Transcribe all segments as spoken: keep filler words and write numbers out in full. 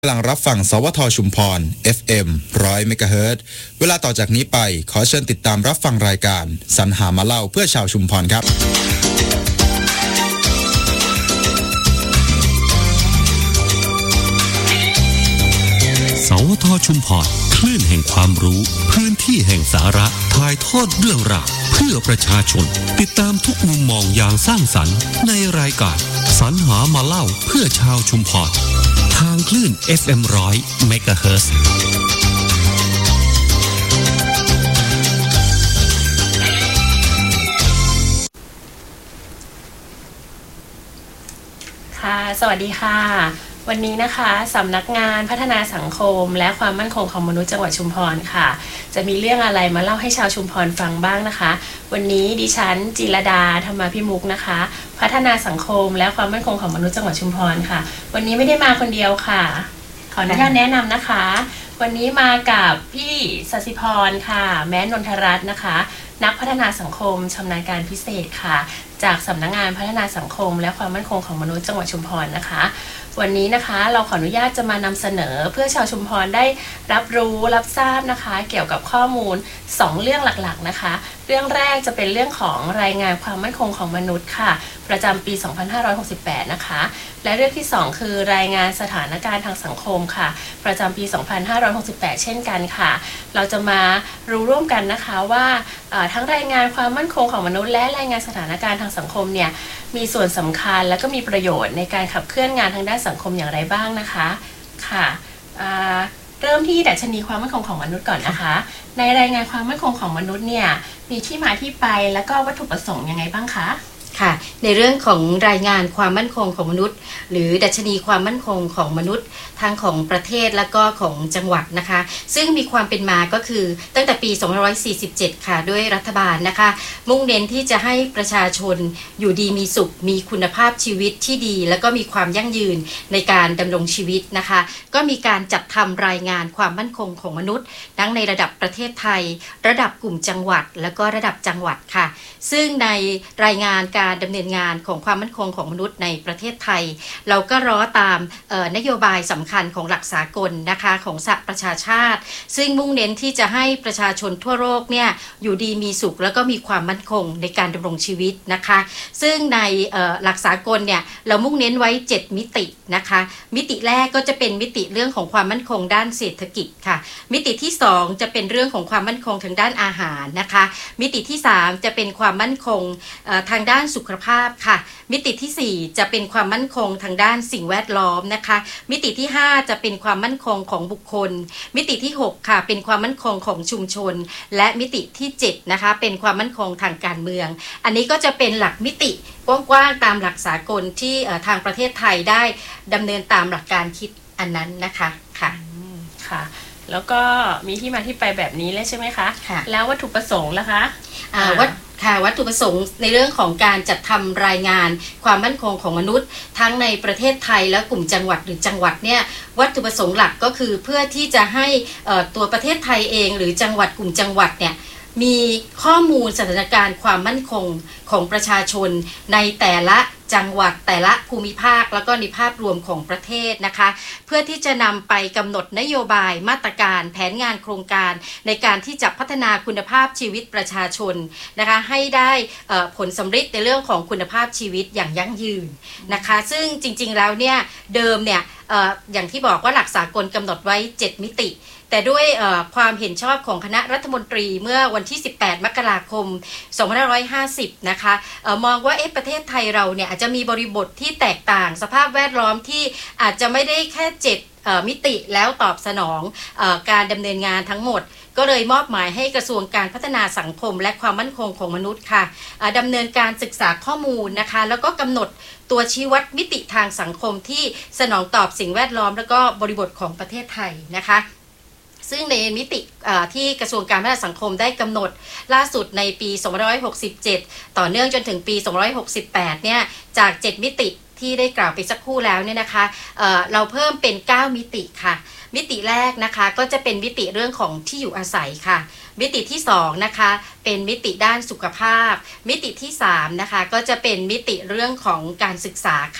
กำลังรับฟังสวทชุมพร เอฟ เอ็ม หนึ่งร้อย เมกะเฮิรตซ์เวลาต่อจากนี้ไปขอเชิญติดตามรับฟังรายการสรรหามาเล่าเพื่อชาวชุมพรครับสวทชุมพรคลื่นแห่งความรู้พื้นที่แห่งสาระถ่ายทอดเรื่องราวเพื่อประชาชนติดตามทุกมุมมองอย่างสร้างสรรค์ในรายการสรรหามาเล่าเพื่อชาวชุมพรทางคลื่น เอฟ เอ็ม หนึ่งร้อย เมกะเฮิรตซ์ค่ะสวัสดีค่ะวันนี้นะคะสำนักงานพัฒนาสังคมและความมั่นคงของมนุษย์จังหวัดชุมพรค่ะจะมีเรื่องอะไรมาเล่าให้ชาวชุมพรฟังบ้างนะคะวันนี้ดิฉันจิรดาธรรมาภิมุขนะคะพัฒนาสังคมและความมั่นคงของมนุษย์จังหวัดชุมพรค่ะวันนี้ไม่ได้มาคนเดียวค่ะขออนุญาตแนะนำนะคะวันนี้มากับพี่ศศิพรค่ะแม้นนทรัตน์นะคะนักพัฒนาสังคมชำนาญการพิเศษค่ะจากสำนักงานพัฒนาสังคมและความมั่นคงของมนุษย์จังหวัดชุมพรนะคะวันนี้นะคะเราขออนุญาตจะมานำเสนอเพื่อชาวชุมพรได้รับรู้รับทราบนะคะเกี่ยวกับข้อมูลสองเรื่องหลักๆนะคะเรื่องแรกจะเป็นเรื่องของรายงานความมั่นคงของมนุษย์ค่ะประจำปีสองพันห้าร้อยหกสิบแปดนะคะและเรื่องที่สองคือรายงานสถานการณ์ทางสังคมค่ะประจำปีสองพันห้าร้อยหกสิบแปดเช่นกันค่ะเราจะมารู้ร่วมกันนะคะว่าทั้งรายงานความมั่นคงของมนุษย์และรายงานสถานการณ์ทางสังคมเนี่ยมีส่วนสำคัญและก็มีประโยชน์ในการขับเคลื่อนงานทางด้านสังคมอย่างไรบ้างนะคะค่ะเริ่มที่ดัชนีความมั่นคงของมนุษย์ก่อนนะคะในรายงานความมั่นคงของมนุษย์เนี่ยมีที่มาที่ไปและก็วัตถุประสงค์ยังไงบ้างคะค่ะในเรื่องของรายงานความมั่นคงของมนุษย์หรือดัชนีความมั่นคงของมนุษย์ทั้งของประเทศและก็ของจังหวัดนะคะซึ่งมีความเป็นมาก็คือตั้งแต่ปีสองพันห้าร้อยสี่สิบเจ็ดค่ะด้วยรัฐบาลนะคะมุ่งเน้นที่จะให้ประชาชนอยู่ดีมีสุขมีคุณภาพชีวิตที่ดีแล้วก็มีความยั่งยืนในการดำรงชีวิตนะคะก็มีการจัดทำรายงานความมั่นคงของมนุษย์ทั้งในระดับประเทศไทยระดับกลุ่มจังหวัดและก็ระดับจังหวัดค่ะซึ่งในรายงานการดำเนินงานของความมั่นคงของมนุษย์ในประเทศไทยเราก็ล้อตามนโยบายสำคัญของหลักสากลนะคะของสหประชาชาติซึ่งมุ่งเน้นที่จะให้ประชาชนทั่วโลกเนี่ยอยู่ดีมีสุขแล้วก็มีความมั่นคงในการดำรงชีวิตนะคะซึ่งในหลักสากลเนี่ยเรามุ่งเน้นไว้เจ็ดมิตินะคะมิติแรกก็จะเป็นมิติเรื่องของความมั่นคงด้านเศรษฐกิจค่ะมิติที่สองจะเป็นเรื่องของความมั่นคงทางด้านอาหารนะคะมิติที่สามจะเป็นความมั่นคงทางด้านสุขภาพค่ะมิติที่สี่จะเป็นความมั่นคงทางด้านสิ่งแวดล้อมนะคะมิติที่ห้าจะเป็นความมั่นคงของบุคคลมิติที่หกค่ะเป็นความมั่นคงของชุมชนและมิติที่เจ็ดนะคะเป็นความมั่นคงทางการเมืองอันนี้ก็จะเป็นหลักมิติกว้างๆตามหลักสากลที่ทางประเทศไทยได้ดำเนินตามหลักการคิดอันนั้นนะคะค่ะค่ะแล้วก็มีที่มาที่ไปแบบนี้เลยใช่ไหมคะค่ะแล้ววัตถุประสงค์ล่ะคะอ่าวัตค่ะวัตถุประสงค์ในเรื่องของการจัดทำรายงานความมั่นคงของมนุษย์ทั้งในประเทศไทยและกลุ่มจังหวัดหรือจังหวัดเนี่ยวัตถุประสงค์หลักก็คือเพื่อที่จะให้ตัวประเทศไทยเองหรือจังหวัดกลุ่มจังหวัดเนี่ยมีข้อมูลสถานการณ์ความมั่นคงของประชาชนในแต่ละจังหวัดแต่ละภูมิภาคแล้วก็ในภาพรวมของประเทศนะคะเพื่อที่จะนำไปกำหนดนโยบายมาตรการแผนงานโครงการในการที่จะพัฒนาคุณภาพชีวิตประชาชนนะคะให้ได้ผลสำเร็จในเรื่องของคุณภาพชีวิตอย่างยั่งยืนนะคะซึ่งจริงๆแล้วเนี่ยเดิมเนี่ยอย่างที่บอกว่าหลักสากลกำหนดไว้เจ็ดมิติแต่ด้วยความเห็นชอบของคณะรัฐมนตรีเมื่อวันที่สิบแปดมกราคมสองพันห้าร้อยห้าสิบนะคะมองว่าเอ๊ะประเทศไทยเราเนี่ยอาจจะมีบริบทที่แตกต่างสภาพแวดล้อมที่อาจจะไม่ได้แค่เจ็ดมิติแล้วตอบสนองการดำเนินงานทั้งหมดก็เลยมอบหมายให้กระทรวงการพัฒนาสังคมและความมั่นคงของมนุษย์ค่ะดำเนินการศึกษาข้อมูลนะคะแล้วก็กำหนดตัวชี้วัดมิติทางสังคมที่สนองตอบสิ่งแวดล้อมแล้วก็บริบทของประเทศไทยนะคะซึ่งในมิติที่กระทรวงการพัฒนาสังคมได้กำหนดล่าสุดในปีสองพันห้าร้อยหกสิบเจ็ดต่อเนื่องจนถึงปีสองพันห้าร้อยหกสิบแปดเนี่ยจากเจ็ดมิติที่ได้กล่าวไปสักครู่แล้วเนี่ยนะคะ เอ่อ เราเพิ่มเป็นเก้ามิติค่ะมิติแรกนะคะก็จะเป็นมิติเรื่องของที่อยู่อาศัยค่ะมิติที่สองนะคะเป็นมิติด้านสุขภาพมิติที่สามนะคะก็จะเป็นมิติเรื่องของการศึกษาค่ะ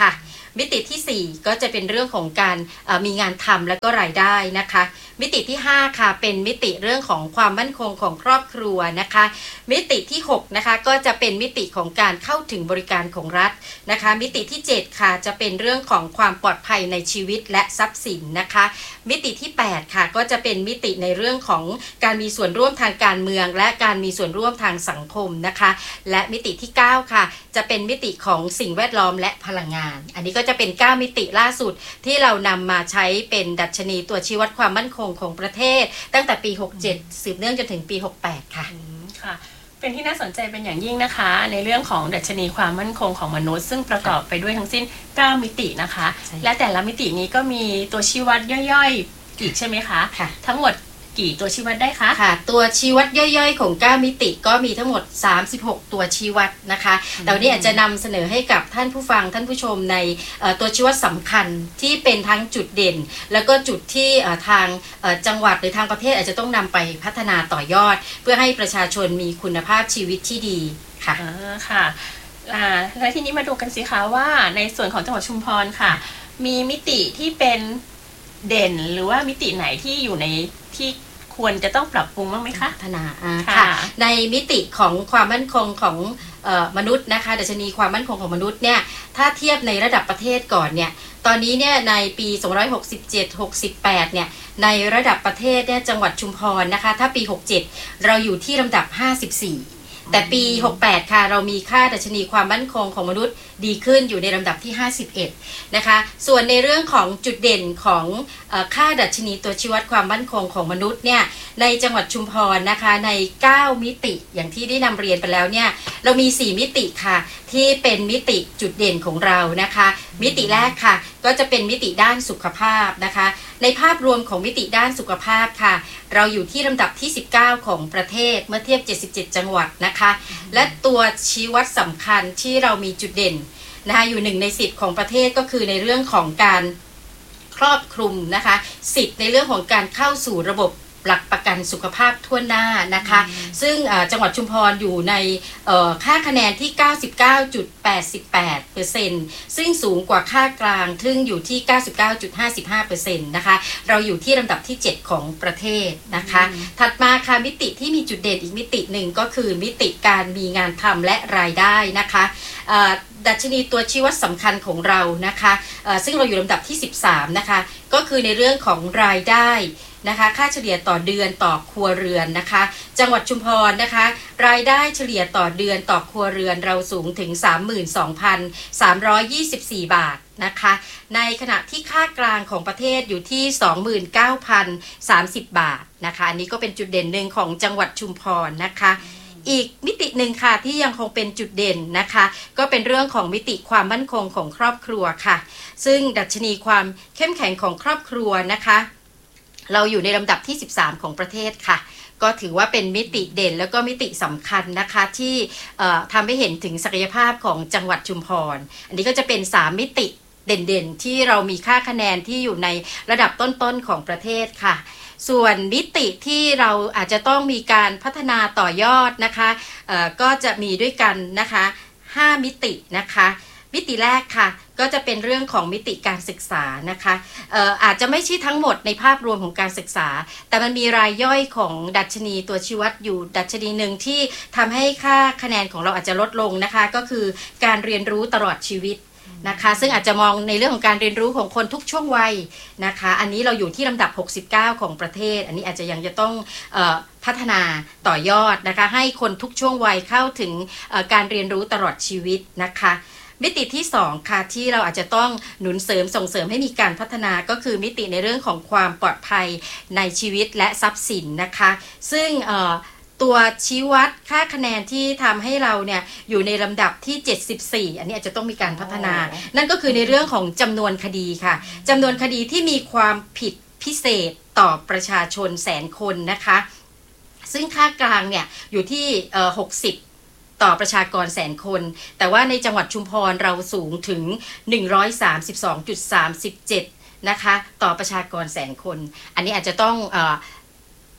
มิติที่สี่ก็จะเป็นเรื่องของการมีงานทำและก็รายได้นะคะมิติที่ห้าค่ะเป็นมิติเรื่องของความมั่นคงของครอบครัวนะคะมิติที่หกนะคะก็จะเป็นมิติของการเข้าถึงบริการของรัฐนะคะมิติที่เจ็ดค่ะจะเป็นเรื่องของความปลอดภัยในชีวิตและทรัพย์สินนะคะมิติที่แปดค่ะก็จะเป็นมิติในเรื่องของการมีส่วนร่วมทางการเมืองและการมีส่วนร่วมทางสังคมนะคะและมิติที่เก้าค่ะจะเป็นมิติของสิ่งแวดล้อมและพลังงานอันนี้ก็จะเป็นเก้ามิติล่าสุดที่เรานำมาใช้เป็นดัชนีตัวชี้วัดความมั่นคงของประเทศตั้งแต่ปีหกเจ็ดสืบเนื่องจนถึงปีหกแปดค่ะค่ะเป็นที่น่าสนใจเป็นอย่างยิ่งนะคะในเรื่องของดัชนีความมั่นคงของมนุษย์ซึ่งประกอบไปด้วยทั้งสิ้นเก้ามิตินะคะและแต่ละมิตินี้ก็มีตัวชี้วัดย่อยๆอีกใช่ไหมคะค่ะทั้งหมดกี่ตัวชี้วัดได้คะค่ะตัวชี้วัดย่อยๆของเก้ามิติก็มีทั้งหมดสามสิบหกตัวชี้วัดนะคะแต่วันนี้อาจจะนำเสนอให้กับท่านผู้ฟังท่านผู้ชมในตัวชี้วัดสำคัญที่เป็นทั้งจุดเด่นแล้วก็จุดที่ทางจังหวัดหรือทางประเทศอาจจะต้องนำไปพัฒนาต่อยอดเพื่อให้ประชาชนมีคุณภาพชีวิตที่ดีค่ะอ่าค่ะอ่าแล้วทีนี้มาดูกันสิคะว่าในส่วนของจังหวัดชุมพรค่ะมีมิติที่เป็นเด่นหรือว่ามิติไหนที่อยู่ในที่ควรจะต้องปรับปรุงบ้างไหมคะพัฒนาค่ะในมิติของความมั่นคงของเอ่อมนุษย์นะคะดัชนีความมั่นคงของมนุษย์เนี่ยถ้าเทียบในระดับประเทศก่อนเนี่ยตอนนี้เนี่ยในปีสองพันห้าร้อยหกสิบเจ็ด หกสิบแปดเนี่ยในระดับประเทศเนี่ยจังหวัดชุมพรนะคะถ้าปีหกสิบเจ็ดเราอยู่ที่ลำดับห้าสิบสี่แต่ปีหกสิบแปดค่ะเรามีค่าดัชนีความมั่นคงของมนุษย์ดีขึ้นอยู่ในลำดับที่ห้าสิบเอ็ดนะคะส่วนในเรื่องของจุดเด่นของเอ่อค่าดัชนีตัวชี้วัดความมั่นคงของมนุษย์เนี่ยในจังหวัดชุมพรนะคะในเก้ามิติอย่างที่ได้นำเรียนไปแล้วเนี่ยเรามีสี่มิติค่ะที่เป็นมิติจุดเด่นของเรานะคะมิติแรกค่ะก็จะเป็นมิติด้านสุขภาพนะคะในภาพรวมของมิติด้านสุขภาพค่ะเราอยู่ที่ลำดับที่สิบเก้าของประเทศเมื่อเทียบเจ็ดสิบเจ็ดจังหวัดนะคะและตัวชี้วัดสำคัญที่เรามีจุดเด่นนะคะอยู่หนึ่งในสิบของประเทศก็คือในเรื่องของการครอบคลุมนะคะสิทธิ์ในเรื่องของการเข้าสู่ระบบหลักประกันสุขภาพทั่วหน้านะคะซึ่งจังหวัดชุมพรอยู่ในค่าคะแนนที่ เก้าสิบเก้าจุดแปดแปดเปอร์เซ็นต์ ซึ่งสูงกว่าค่ากลางซึ่งอยู่ที่ เก้าสิบเก้าจุดห้าห้าเปอร์เซ็นต์ นะคะเราอยู่ที่ลำดับที่เจ็ดของประเทศนะคะถัดมาค่ะมิติที่มีจุดเด่นอีกมิติหนึ่งก็คือมิติการมีงานทำและรายได้นะคะดัชนีตัวชี้วัดสำคัญของเรานะคะซึ่งเราอยู่ลำดับที่สิบสามนะคะก็คือในเรื่องของรายได้นะคะค่าเฉลี่ยต่อเดือนต่อครัวเรือนนะคะจังหวัดชุมพรนะคะรายได้เฉลี่ยต่อเดือนต่อครัวเรือนเราสูงถึง สามหมื่นสองพันสามร้อยยี่สิบสี่ บาทนะคะในขณะที่ค่ากลางของประเทศอยู่ที่ สองหมื่นเก้าพันสามสิบ บาทนะคะอันนี้ก็เป็นจุดเด่นหนึ่งของจังหวัดชุมพรนะคะอีกมิติหนึ่งค่ะที่ยังคงเป็นจุดเด่นนะคะก็เป็นเรื่องของมิติความมั่นคงของครอบครัวค่ะซึ่งดัชนีความเข้มแข็งของครอบครัวนะคะเราอยู่ในลำดับที่สิบสามของประเทศค่ะก็ถือว่าเป็นมิติเด่นแล้วก็มิติสำคัญนะคะที่ทำให้เห็นถึงศักยภาพของจังหวัดชุมพรอันนี้ก็จะเป็นสามมิติเด่นๆที่เรามีค่าคะแนนที่อยู่ในระดับต้นๆของประเทศค่ะส่วนมิติที่เราอาจจะต้องมีการพัฒนาต่อยอดนะคะก็จะมีด้วยกันนะคะห้ามิตินะคะมิติแรกค่ะก็จะเป็นเรื่องของมิติการศึกษานะคะเอ่ออาจจะไม่ใช่ทั้งหมดในภาพรวมของการศึกษาแต่มันมีรายย่อยของดัชนีตัวชี้วัดอยู่ดัชนีหนึ่งที่ทำให้ค่าคะแนนของเราอาจจะลดลงนะคะก็คือการเรียนรู้ตลอดชีวิตนะคะซึ่งอาจจะมองในเรื่องของการเรียนรู้ของคนทุกช่วงวัยนะคะอันนี้เราอยู่ที่ลำดับหกสิบเก้าของประเทศอันนี้อาจจะยังจะต้องเอ่อพัฒนาต่อยอดนะคะให้คนทุกช่วงวัยเข้าถึงเอ่อการเรียนรู้ตลอดชีวิตนะคะมิติที่สองค่ะที่เราอาจจะต้องหนุนเสริมส่งเสริมให้มีการพัฒนาก็คือมิติในเรื่องของความปลอดภัยในชีวิตและทรัพย์สินนะคะซึ่งตัวชี้วัดค่าคะแนนที่ทำให้เราเนี่ยอยู่ในลำดับที่เจ็ดสิบสี่อันนี้อาจจะต้องมีการพัฒนานั่นก็คือในเรื่องของจำนวนคดีค่ะจำนวนคดีที่มีความผิดพิเศษต่อประชาชนแสนคนนะคะซึ่งค่ากลางเนี่ยอยู่ที่หกสิบต่อประชากรแสนคนแต่ว่าในจังหวัดชุมพรเราสูงถึง หนึ่งร้อยสามสิบสองจุดสามเจ็ด นะคะต่อประชากรแสนคนอันนี้อาจจะต้องเอ่อ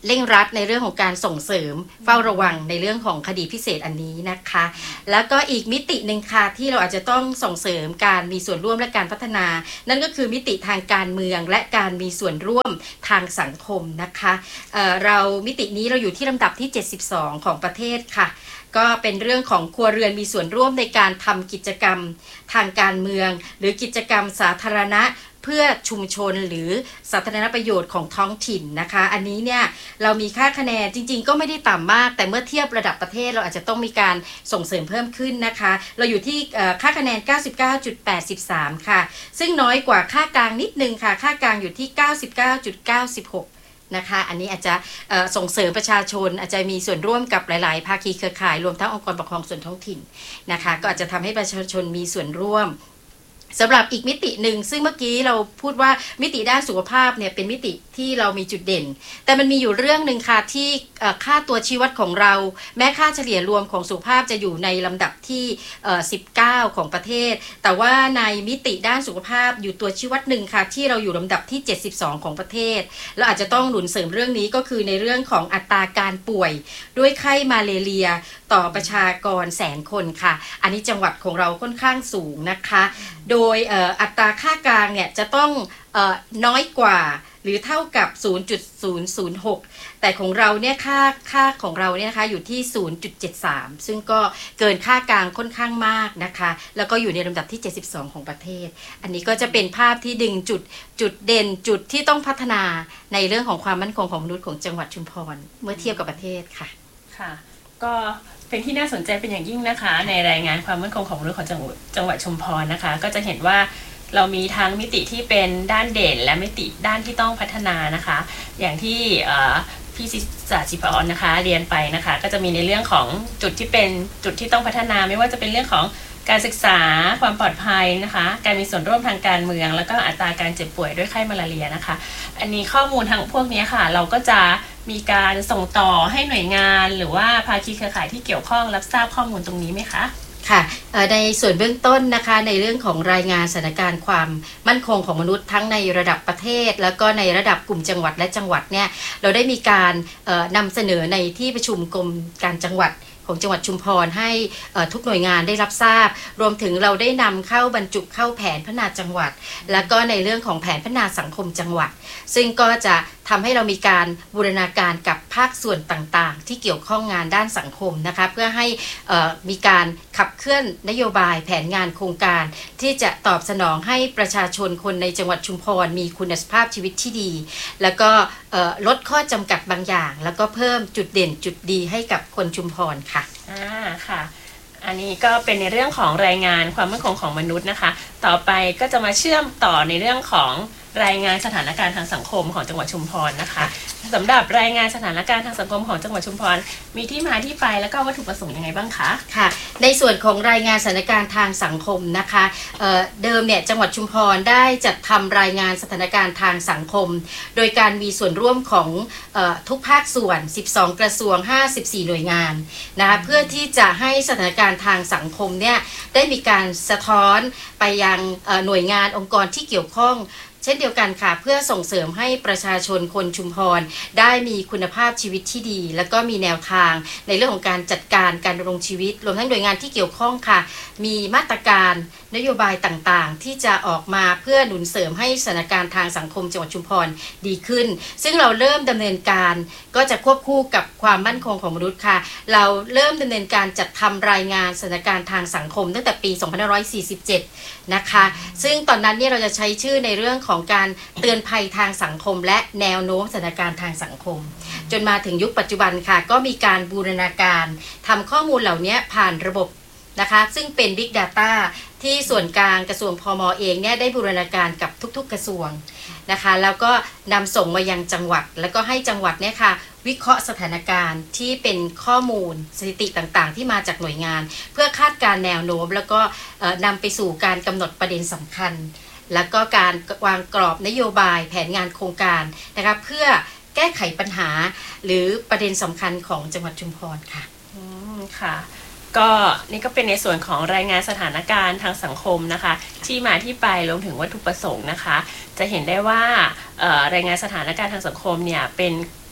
เร่งรัดในเรื่องของการส่งเสริมเฝ้าระวังในเรื่องของคดีพิเศษอันนี้นะคะแล้วก็อีกมิติหนึ่งค่ะที่เราอาจจะต้องส่งเสริมการมีส่วนร่วมและการพัฒนานั่นก็คือมิติทางการเมืองและการมีส่วนร่วมทางสังคมนะคะเอ่อเรามิตินี้เราอยู่ที่ลำดับที่เจ็ดสิบสองของประเทศค่ะก็เป็นเรื่องของครัวเรือนมีส่วนร่วมในการทำกิจกรรมทางการเมืองหรือกิจกรรมสาธารณะเพื่อชุมชนหรือสาธารณประโยชน์ของท้องถิ่นนะคะอันนี้เนี่ยเรามีค่าคะแนนจริงๆก็ไม่ได้ต่ำมากแต่เมื่อเทียบระดับประเทศเราอาจจะต้องมีการส่งเสริมเพิ่มขึ้นนะคะเราอยู่ที่ค่าคะแนน เก้าสิบเก้าจุดแปดสาม ค่ะซึ่งน้อยกว่าค่ากลางนิดนึงค่ะค่ากลางอยู่ที่ เก้าสิบเก้าจุดเก้าหกนะคะอันนี้อาจจะส่งเสริมประชาชนอาจจะมีส่วนร่วมกับหลายๆภาคีเครือข่ายรวมทั้งองค์กรปกครองส่วนท้องถิ่นนะคะก็อาจจะทำให้ประชาชนมีส่วนร่วมสำหรับอีกมิติหนึ่งซึ่งเมื่อกี้เราพูดว่ามิติด้านสุขภาพเนี่ยเป็นมิติที่เรามีจุดเด่นแต่มันมีอยู่เรื่องหนึ่งค่ะที่ค่าตัวชี้วัดของเราแม้ค่าเฉลี่ยรวมของสุขภาพจะอยู่ในลำดับที่สิบเก้าของประเทศแต่ว่าในมิติด้านสุขภาพอยู่ตัวชี้วัดหนึ่งค่ะที่เราอยู่ลำดับที่เจ็ดสิบสองของประเทศเราอาจจะต้องหนุนเสริมเรื่องนี้ก็คือในเรื่องของอัตราการป่วยด้วยไข้มาเลเรียต่อประชากรแสนคนค่ะอันนี้จังหวัดของเราค่อนข้างสูงนะคะโดยอัตราค่ากลางเนี่ยจะต้องเอ่อน้อยกว่าหรือเท่ากับ ศูนย์จุดศูนย์ศูนย์หก แต่ของเราเนี่ยค่าค่าของเราเนี่ยนะคะอยู่ที่ ศูนย์จุดเจ็ดสาม ซึ่งก็เกินค่ากลางค่อนข้างมากนะคะแล้วก็อยู่ในลำดับที่เจ็ดสิบสองของประเทศอันนี้ก็จะเป็นภาพที่ดึงจุดจุดเด่นจุดที่ต้องพัฒนาในเรื่องของความมั่นคงของมนุษย์ของจังหวัดชุมพรเมื่อเทียบกับประเทศค่ะค่ะก็เป็นที่น่าสนใจเป็นอย่างยิ่งนะคะในรายงานความมั่นคงของมนุษย์ของจังหวัดจังหวัดชุมพรนะคะก็จะเห็นว่าเรามีทั้งมิติที่เป็นด้านเด่นและมิติด้านที่ต้องพัฒนานะคะอย่างที่พี่ศิษาจิปออนนะคะเรียนไปนะคะก็จะมีในเรื่องของจุดที่เป็นจุดที่ต้องพัฒนาไม่ว่าจะเป็นเรื่องของการศึกษาความปลอดภัยนะคะการมีส่วนร่วมทางการเมืองแล้วก็อัตราการเจ็บป่วยด้วยไข้มาลาเรียนะคะอันนี้ข้อมูลทั้งพวกนี้ค่ะเราก็จะมีการส่งต่อให้หน่วยงานหรือว่าภาคีเครือข่ายที่เกี่ยวข้องรับทราบข้อมูลตรงนี้ไหมคะค่ะในส่วนเบื้องต้นนะคะในเรื่องของรายงานสถานการณ์ความมั่นคงของมนุษย์ทั้งในระดับประเทศแล้วก็ในระดับกลุ่มจังหวัดและจังหวัดเนี่ยเราได้มีการนำเสนอในที่ประชุมกรมการจังหวัดของจังหวัดชุมพรให้ทุกหน่วยงานได้รับทราบรวมถึงเราได้นำเข้าบรรจุเข้าแผนพัฒนาจังหวัดแล้วก็ในเรื่องของแผนพัฒนาสังคมจังหวัดซึ่งก็จะทำให้เรามีการบูรณาการกับภาคส่วนต่างๆที่เกี่ยวข้องงานด้านสังคมนะคะเพื่อให้มีการขับเคลื่อนนโยบายแผนงานโครงการที่จะตอบสนองให้ประชาชนคนในจังหวัดชุมพรมีคุณภาพชีวิตที่ดีแล้วก็ลดข้อจำกัดบางอย่างแล้วก็เพิ่มจุดเด่นจุดดีให้กับคนชุมพรค่ะอ่าค่ะอันนี้ก็เป็นในเรื่องของรายงานความมั่นคงของมนุษย์นะคะต่อไปก็จะมาเชื่อมต่อในเรื่องของรายงานสถานการณ์ทางสังคมของจังหวัดชุมพรนะคะสำหรับรายงานสถานการณ์ทางสังคมของจังหวัดชุมพรมีที่มาที่ไปแล้วก็วัตถุประสงค์ยังไงบ้างคะค่ะในส่วนของรายงานสถานการณ์ทางสังคมนะคะ เอ่อ เดิมเนี่ยจังหวัดชุมพรได้จัดทำรายงานสถานการณ์ทางสังคมโดยการมีส่วนร่วมของเอ่อทุกภาคส่วนสิบสองกระทรวงห้าสิบสี่หน่วยงานนะคะเพื่อที่จะให้สถานการณ์ทางสังคมเนี่ยได้มีการสะท้อนไปยังหน่วยงานองค์กรที่เกี่ยวข้องเช่นเดียวกันค่ะเพื่อส่งเสริมให้ประชาชนคนชุมพรได้มีคุณภาพชีวิตที่ดีแล้วก็มีแนวทางในเรื่องของการจัดการการดำรงชีวิตรวมทั้งหน่วยงานที่เกี่ยวข้องค่ะมีมาตรการนโยบายต่างๆที่จะออกมาเพื่อหนุนเสริมให้สถานการณ์ทางสังคมจังหวัดชุมพรดีขึ้นซึ่งเราเริ่มดำเนินการก็จะควบคู่กับความมั่นคงของมนุษย์ค่ะเราเริ่มดำเนินการจัดทำรายงานสถานการณ์ทางสังคมตั้งแต่ปีสองพันห้าร้อยสี่สิบเจ็ดนะคะซึ่งตอนนั้นเนี่ยเราจะใช้ชื่อในเรื่องของการเตือนภัยทางสังคมและแนวโน้มสถานการณ์ทางสังคมจนมาถึงยุคปัจจุบันค่ะก็มีการบูรณาการทำข้อมูลเหล่านี้ผ่านระบบนะคะซึ่งเป็น Big Data ที่ส่วนกลางกระทรวงพม.เองเนี่ยได้บูรณาการกับทุกๆกระทรวงนะคะแล้วก็นำส่งมายังจังหวัดแล้วก็ให้จังหวัดเนี่ยค่ะวิเคราะห์สถานการณ์ที่เป็นข้อมูลสถิติต่างๆที่มาจากหน่วยงานเพื่อคาดการณ์แนวโน้มแล้วก็นำไปสู่การกำหนดประเด็นสำคัญแล้วก็การวางกรอบนโยบายแผนงานโครงการนะคะเพื่อแก้ไขปัญหาหรือประเด็นสำคัญของจังหวัดชุมพรค่ะอืมค่ะก็นี่ก็เป็นในส่วนของรายงานสถานการณ์ทางสังคมนะคะที่มาที่ไปรวมถึงวัตถุประสงค์นะคะจะเห็นได้ว่ารายงานสถานการณ์ทางสังคมเนี่ยเป็น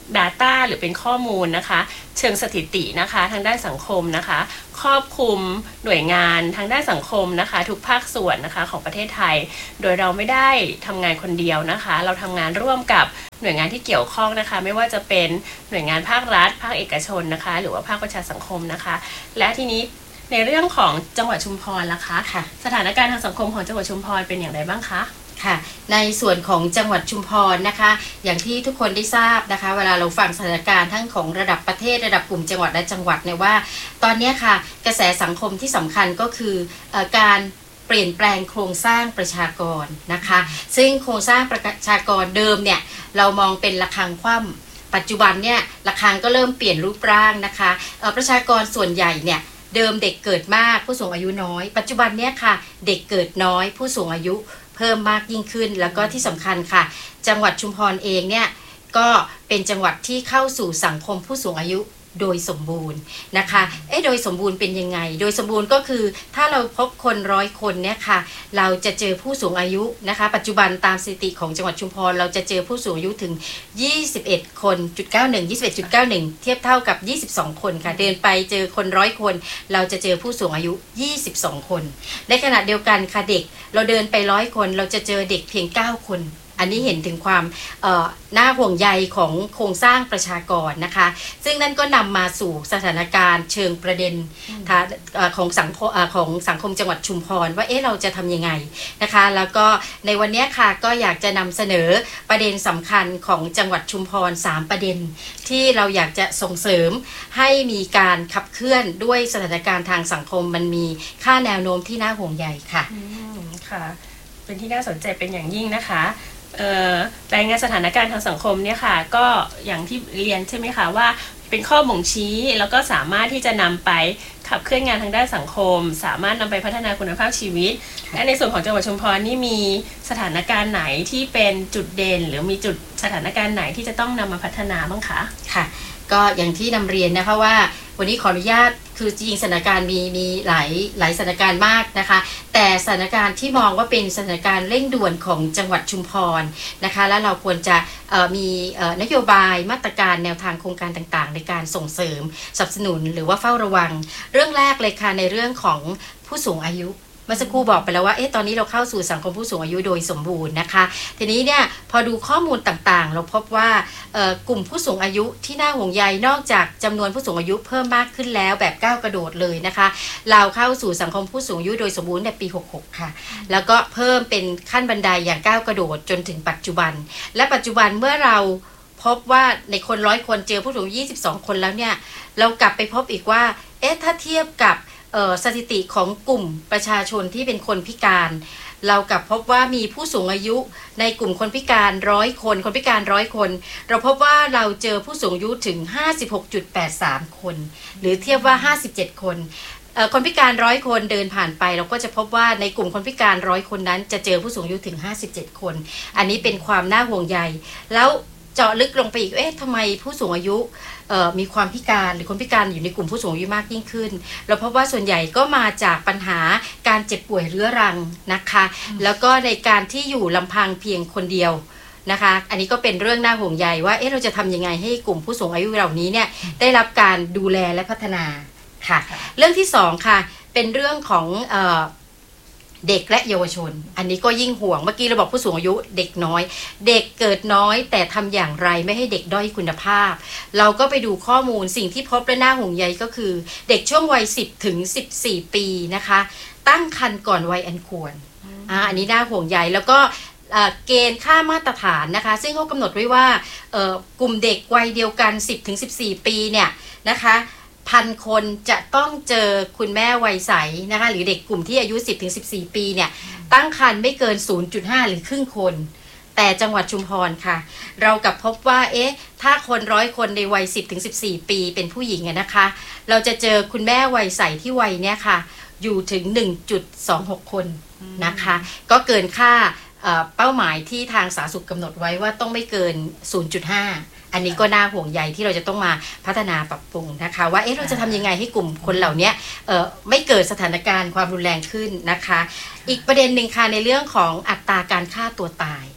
Data หรือเป็นข้อมูลนะคะเชิงสถิตินะคะทางด้านสังคมนะคะครอบคลุมหน่วยงานทางด้านสังคมนะคะทุกภาคส่วนนะคะของประเทศไทยโดยเราไม่ได้ทำงานคนเดียวนะคะเราทำงานร่วมกับหน่วยงานที่เกี่ยวข้องนะคะไม่ว่าจะเป็นหน่วยงานภาครัฐภาคเอกชนนะคะหรือว่าภาคประชาสังคมนะคะและทีนี้ในเรื่องของจังหวัดชุมพรล่ะคะสถานการณ์ทางสังคมของจังหวัดชุมพรเป็นอย่างไรบ้างคะค่ะในส่วนของจังหวัดชุมพรนะคะอย่างที่ทุกคนได้ทราบนะคะเวลาเราฟังสถานการณ์ทั้งของระดับประเทศระดับกลุ่มจังหวัดและจังหวัดเนี่ยว่าตอนนี้ค่ะกระแสสังคมที่สำคัญก็คือเอ่อการเปลี่ยนแปลงโครงสร้างประชากรนะคะซึ่งโครงสร้างประชากรเดิมเนี่ยเรามองเป็นระฆังคว่ำปัจจุบันเนี่ยระฆังก็เริ่มเปลี่ยนรูปร่างนะคะเอ่อประชากรส่วนใหญ่เนี่ยเดิมเด็กเกิดมากผู้สูงอายุน้อยปัจจุบันเนี่ยค่ะเด็กเกิดน้อยผู้สูงอายุเพิ่มมากยิ่งขึ้นแล้วก็ที่สำคัญค่ะจังหวัดชุมพรเองเนี่ยก็เป็นจังหวัดที่เข้าสู่สังคมผู้สูงอายุโดยสมบูรณ์นะคะเอ๊ะโดยสมบูรณ์เป็นยังไงโดยสมบูรณ์ก็คือถ้าเราพบคนร้อยคนเนี่ยค่ะเราจะเจอผู้สูงอายุนะคะปัจจุบันตามสถิติของจังหวัดชุมพรเราจะเจอผู้สูงอายุถึงยี่สิบเอ็ดคนจุดเก้าหนึ่ง ยี่สิบเอ็ดจุดเก้าหนึ่งเทียบเท่ากับยี่สิบสองคนค่ะเดินไปเจอคนร้อยคนเราจะเจอผู้สูงอายุยี่สิบสองคนในขณะเดียวกันค่ะเด็กเราเดินไปร้อยคนเราจะเจอเด็กเพียงเก้าคนอันนี้เห็นถึงความน่าห่วงใยของโครงสร้างประชากรนะคะซึ่งนั่นก็นำมาสู่สถานการณ์เชิงประเด็นของสังคมของสังคมจังหวัดชุมพรว่าเอ๊ะเราจะทำยังไงนะคะแล้วก็ในวันนี้ค่ะก็อยากจะนำเสนอประเด็นสำคัญของจังหวัดชุมพรสามประเด็นที่เราอยากจะส่งเสริมให้มีการขับเคลื่อนด้วยสถานการณ์ทางสังคมมันมีค่าแนวโน้มที่น่าห่วงใยค่ะค่ะเป็นที่น่าสนใจเป็นอย่างยิ่งนะคะรายงานสถานการณ์ทางสังคมเนี่ยค่ะก็อย่างที่เรียนใช่ไหมคะว่าเป็นข้อบ่งชี้แล้วก็สามารถที่จะนำไปขับเคลื่อนงานทางด้านสังคมสามารถนำไปพัฒนาคุณภาพชีวิตและในส่วนของจังหวัดชุมพรนี่มีสถานการณ์ไหนที่เป็นจุดเด่นหรือมีจุดสถานการณ์ไหนที่จะต้องนำมาพัฒนาบ้างคะค่ะก็อย่างที่นำเรียนนะคะว่าวันนี้ขออนุญาตคือจริงสถานการณ์มีมีหลายหลายสถานการณ์มากนะคะแต่สถานการณ์ที่มองว่าเป็นสถานการณ์เร่งด่วนของจังหวัดชุมพรนะคะและเราควรจะมีนโยบายมาตรการแนวทางโครงการต่างๆในการส่งเสริมสนับสนุนหรือว่าเฝ้าระวังเรื่องแรกเลยค่ะในเรื่องของผู้สูงอายุเมื่อสักครู่บอกไปแล้วว่าเอ๊ะตอนนี้เราเข้าสู่สังคมผู้สูงอายุโดยสมบูรณ์นะคะทีนี้เนี่ยพอดูข้อมูลต่างๆเราพบว่ากลุ่มผู้สูงอายุที่น่าห่วงใยนอกจากจำนวนผู้สูงอายุเพิ่มมากขึ้นแล้วแบบก้าวกระโดดเลยนะคะเราเข้าสู่สังคมผู้สูงอายุโดยสมบูรณ์ในปีหกสิบหกค่ะแล้วก็เพิ่มเป็นขั้นบันไดอย่างก้าวกระโดดจนถึงปัจจุบันและปัจจุบันเมื่อเราพบว่าในคนร้อยคนเจอผู้สูงอายุยี่สิบสองคนแล้วเนี่ยเรากลับไปพบอีกว่าเอ๊ะถ้าเทียบกับสถิติของกลุ่มประชาชนที่เป็นคนพิการเรากลับพบว่ามีผู้สูงอายุในกลุ่มคนพิการร้อยคนคนพิการร้อยคนเราพบว่าเราเจอผู้สูงอายุถึง ห้าสิบหกจุดแปดสาม คนหรือเทียบว่าห้าสิบเจ็ดคนคนพิการร้อยคนเดินผ่านไปเราก็จะพบว่าในกลุ่มคนพิการร้อยคนนั้นจะเจอผู้สูงอายุถึงห้าสิบเจ็ดคนอันนี้เป็นความน่าห่วงใยแล้วเจาะลึกลงไปอีกเอ๊ะทำไมผู้สูงอายุมีความพิการหรือคนพิการอยู่ในกลุ่มผู้สูงอายุมากยิ่งขึ้นเราพบว่าส่วนใหญ่ก็มาจากปัญหาการเจ็บป่วยเรื้อรังนะคะแล้วก็ในการที่อยู่ลำพังเพียงคนเดียวนะคะอันนี้ก็เป็นเรื่องน่าห่วงใยว่าเอ๊ะเราจะทำยังไงให้กลุ่มผู้สูงอายุเหล่านี้เนี่ยได้รับการดูแลและพัฒนาค่ะเรื่องที่สองค่ะเป็นเรื่องของเอ่อเด็กและเยาวชนอันนี้ก็ยิ่งห่วงเมื่อกี้เราบอกผู้สูงอายุเด็กน้อยเด็กเกิดน้อยแต่ทำอย่างไรไม่ให้เด็กด้อยคุณภาพเราก็ไปดูข้อมูลสิ่งที่พบและน่าห่วงใยก็คือเด็กช่วงวัยสิบถึงสิบสี่ปีนะคะตั้งครรภ์ก่อนวัยอันควรอ่าอันนี้น่าห่วงใยแล้วก็เกณฑ์ค่ามาตรฐานนะคะซึ่งเขากำหนดไว้ว่ากลุ่มเด็กวัยเดียวกัน สิบถึงสิบสี่ ปีเนี่ยนะคะพันคนจะต้องเจอคุณแม่วัยใสนะคะหรือเด็กกลุ่มที่อายุ สิบถึงสิบสี่ ปีเนี่ยตั้งครรภ์ไม่เกิน ศูนย์จุดห้า หรือครึ่งคนแต่จังหวัดชุมพรค่ะเรากลับพบว่าเอ๊ะถ้าคนร้อยคนในวัย สิบถึงสิบสี่ ปีเป็นผู้หญิงนะคะเราจะเจอคุณแม่วัยใสที่วัยเนี้ยค่ะอยู่ถึง หนึ่งจุดสองหก คนนะคะก็เกินค่าเป้าหมายที่ทางสาธารณสุขกำหนดไว้ว่าต้องไม่เกิน ศูนย์จุดห้าอันนี้ก็น่าห่วงใยที่เราจะต้องมาพัฒนาปรับปรุงนะคะว่าเอ๊ะเราจะทำยังไงให้กลุ่มคนเหล่านี้เอ่อไม่เกิดสถานการณ์ความรุนแรงขึ้นนะคะอีกประเด็นหนึ่งค่ะในเรื่องของอัตราการฆ่าตัวตาย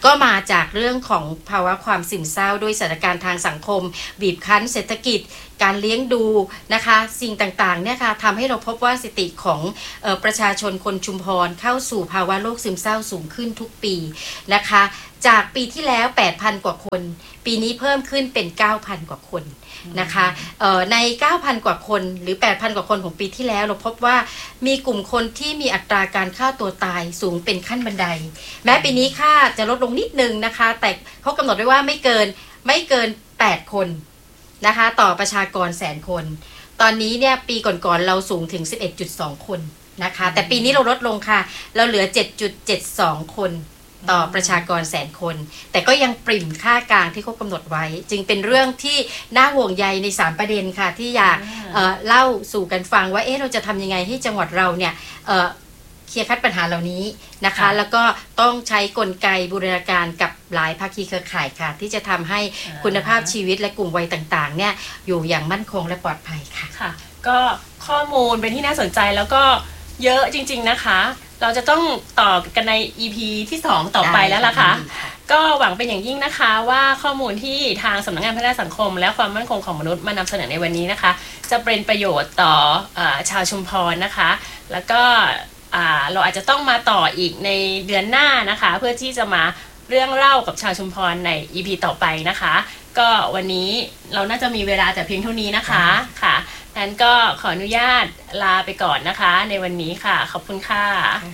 ก็มาจากเรื่องของภาวะความซึมเศร้าด้วยสถานการณ์ทางสังคมบีบคั้นเศรษฐกิจการเลี้ยงดูนะคะสิ่งต่างๆเนี่ยค่ะทำให้เราพบว่าสถิติของเอ่อประชาชนคนชุมพรเข้าสู่ภาวะโรคซึมเศร้าสูงขึ้นทุกปีนะคะจากปีที่แล้ว แปดพัน กว่าคนปีนี้เพิ่มขึ้นเป็น เก้าพัน กว่าคนนะคะเอ่อใน เก้าพัน กว่าคนหรือ แปดพัน กว่าคนของปีที่แล้วเราพบว่ามีกลุ่มคนที่มีอัตราการฆ่าตัวตายสูงเป็นขั้นบันไดแม้ปีนี้ค่าจะลดลงนิดนึงนะคะแต่เขากำหนดไว้ว่าไม่เกินไม่เกินแปดคนนะคะต่อประชากรแสนคนตอนนี้เนี่ยปีก่อนๆเราสูงถึง สิบเอ็ดจุดสอง คนนะคะแต่ปีนี้เราลดลงค่ะเราเหลือ เจ็ดจุดเจ็ดสอง คนต่อประชากรแสนคนแต่ก็ยังปริ่มค่ากลางที่เขากำหนดไว้จึงเป็นเรื่องที่น่าห่วงใยในสามประเด็นค่ะที่อยากเอ่อเล่าสู่กันฟังว่าเอ๊ะเราจะทำยังไงให้จังหวัดเราเนี่ยเอ่อเคลียร์คัดปัญหาเหล่านี้นะคะแล้วก็ต้องใช้กลไกบูรณาการกับหลายภาคีเครือข่ายค่ะที่จะทำให้คุณภาพชีวิตและกลุ่มวัยต่างๆเนี่ยอยู่อย่างมั่นคงและปลอดภัยค่ะค่ะก็ข้อมูลเป็นที่น่าสนใจแล้วก็เยอะจริงๆนะคะเราจะต้องต่อกันใน อี พี ที่สองต่อไปแล้วล่ะค่ะก็หวังเป็นอย่างยิ่งนะคะว่าข้อมูลที่ทางสำนักงานพัฒนาสังคมและความมั่นคงของมนุษย์มานำเสนอในวันนี้นะคะจะเป็นประโยชน์ต่อเอ่อชาวชุมพรนะคะแล้วก็เราอาจจะต้องมาต่ออีกในเดือนหน้านะคะเพื่อที่จะมาเรื่องเล่ากับชาวชุมพรใน อี พี ต่อไปนะคะก็วันนี้เราน่าจะมีเวลาแต่เพียงเท่านี้นะคะค่ะงั้นก็ขออนุญาตลาไปก่อนนะคะในวันนี้ค่ะขอบคุณค่ะ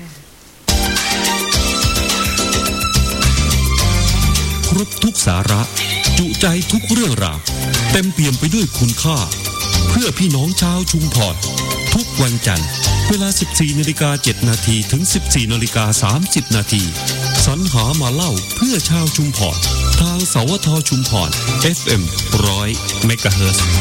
ครบทุกสาระจุใจทุกเรื่องราวเต็มเปี่ยมไปด้วยคุณค่าเพื่อพี่น้องชาวชุมพรทุกวันจันทร์เวลา สิบสี่นาฬิกาเจ็ดนาที ถึง สิบสี่นาฬิกาสามสิบนาทีสรรหามาเล่าเพื่อชาวชุมพรทางสวทชุมพร เอฟ เอ็ม หนึ่งร้อย เมกะเฮิรตซ์